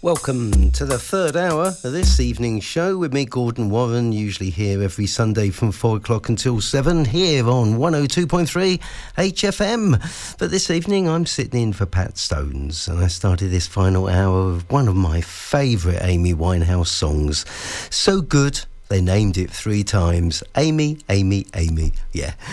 Welcome to the third hour of this evening's show with me, Gordon Warren, usually here every Sunday from 4 o'clock until 7, here on 102.3 HFM. But this evening I'm sitting in for Pat Stones, and I started this final hour with one of my favourite Amy Winehouse songs. So good, they named it 3 times. Amy, Amy, Amy, yeah.